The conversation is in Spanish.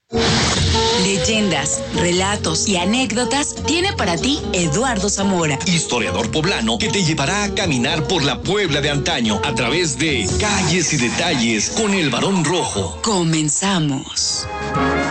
Leyendas, relatos y anécdotas tiene para ti Eduardo Zamora, historiador poblano que te llevará a caminar por la Puebla de antaño a través de calles y detalles con el Barón Rojo. Comenzamos.